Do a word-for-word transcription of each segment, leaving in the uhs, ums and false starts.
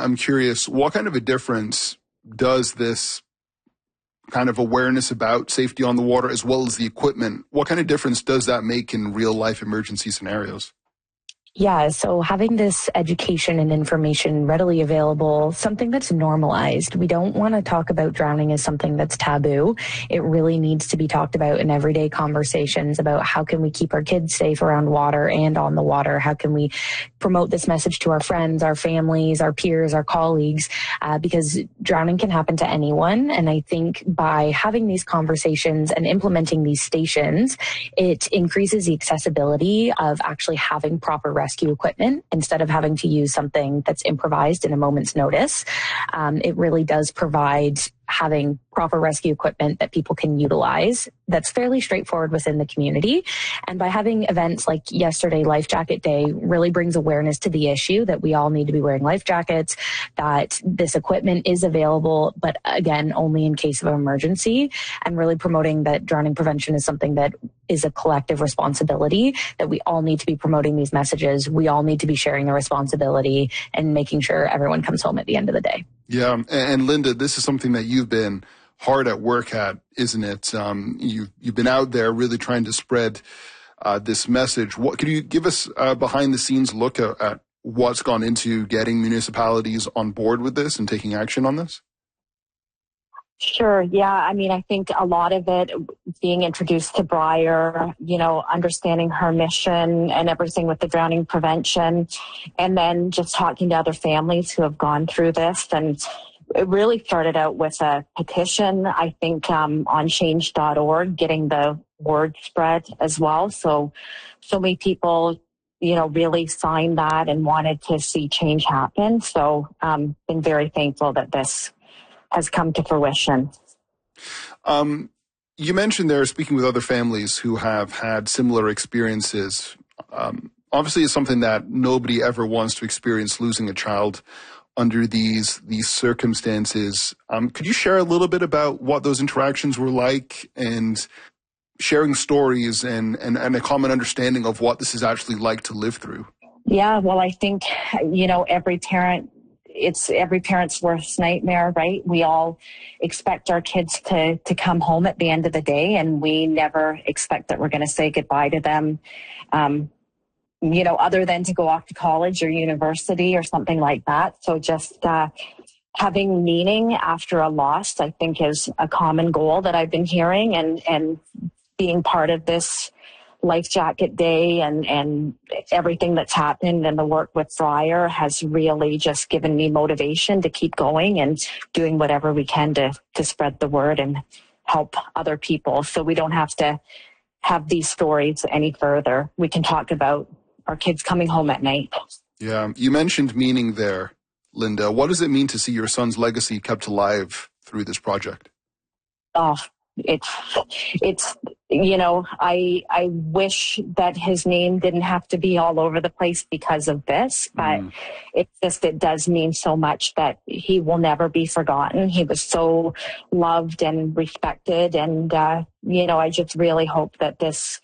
I'm curious, what kind of a difference does this kind of awareness about safety on the water as well as the equipment, what kind of difference does that make in real life emergency scenarios? Yeah, so having this education and information readily available, something that's normalized. We don't want to talk about drowning as something that's taboo. It really needs to be talked about in everyday conversations about how can we keep our kids safe around water and on the water? How can we promote this message to our friends, our families, our peers, our colleagues? Uh, because drowning can happen to anyone. And I think by having these conversations and implementing these stations, it increases the accessibility of actually having proper rescue rescue equipment instead of having to use something that's improvised in a moment's notice. Um, it really does provide having proper rescue equipment that people can utilize that's fairly straightforward within the community. And by having events like yesterday, Life Jacket Day, really brings awareness to the issue that we all need to be wearing life jackets, that this equipment is available, but again, only in case of emergency, and really promoting that drowning prevention is something that is a collective responsibility, that we all need to be promoting these messages. We all need to be sharing the responsibility and making sure everyone comes home at the end of the day. Yeah. And Linda, this is something that you've been hard at work at, isn't it? Um, you, you've been out there really trying to spread uh, this message. What, could you give us a behind the scenes look at, at what's gone into getting municipalities on board with this and taking action on this? Sure. Yeah. I mean, I think a lot of it being introduced to Briar, you know, understanding her mission and everything with the drowning prevention, and then just talking to other families who have gone through this. And it really started out with a petition, I think, um, on change dot org, getting the word spread as well. So, so many people, you know, really signed that and wanted to see change happen. So, um, been very thankful that this has come to fruition. Um, you mentioned there, speaking with other families who have had similar experiences. Um, obviously, it's something that nobody ever wants to experience, losing a child under these these circumstances. Um, could you share a little bit about what those interactions were like, and sharing stories and, and, and a common understanding of what this is actually like to live through? Yeah, well, I think, you know, every parent It's every parent's worst nightmare, right? We all expect our kids to, to come home at the end of the day, and we never expect that we're going to say goodbye to them, um, you know, other than to go off to college or university or something like that. So just uh, having meaning after a loss, I think, is a common goal that I've been hearing, and, and being part of this Life Jacket Day and, and everything that's happened and the work with Briar has really just given me motivation to keep going and doing whatever we can to, to spread the word and help other people, so we don't have to have these stories any further. We can talk about our kids coming home at night. Yeah. You mentioned meaning there, Linda. What does it mean to see your son's legacy kept alive through this project? Oh, it's, it's, you know, I, I wish that his name didn't have to be all over the place because of this, but mm. it just, it does mean so much that he will never be forgotten. He was so loved and respected. And, uh, you know, I just really hope that this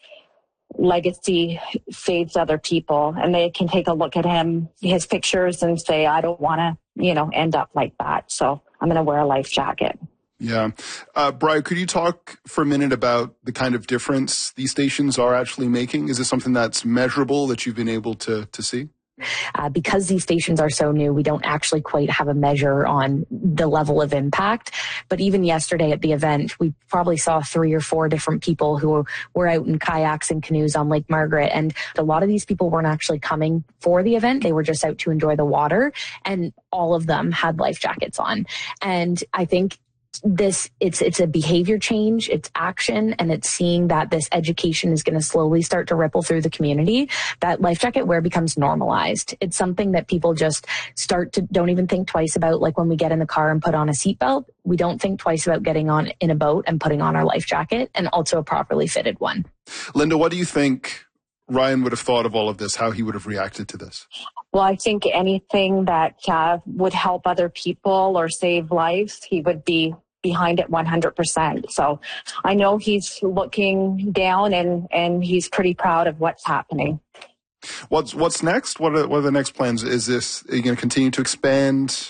legacy saves other people and they can take a look at him, his pictures, and say, I don't want to, you know, end up like that. So I'm going to wear a life jacket. Yeah. Uh, Brian, could you talk for a minute about the kind of difference these stations are actually making? Is it something that's measurable that you've been able to, to see? Uh, because these stations are so new, we don't actually quite have a measure on the level of impact. But even yesterday at the event, we probably saw three or four different people who were out in kayaks and canoes on Lake Margaret. And a lot of these people weren't actually coming for the event. They were just out to enjoy the water. And all of them had life jackets on. And I think this, it's, it's a behavior change, it's action, and it's seeing that this education is going to slowly start to ripple through the community, that life jacket wear becomes normalized. It's something that people just start to, don't even think twice about. Like when we get in the car and put on a seatbelt, we don't think twice about getting on in a boat and putting on our life jacket, and also a properly fitted one. Linda, what do you think Ryan would have thought of all of this, how he would have reacted to this? Well, I think anything that uh, would help other people or save lives, he would be behind it one hundred percent. So I know he's looking down and, and he's pretty proud of what's happening. What's what's next? What are, what are the next plans? Is this, are you going to continue to expand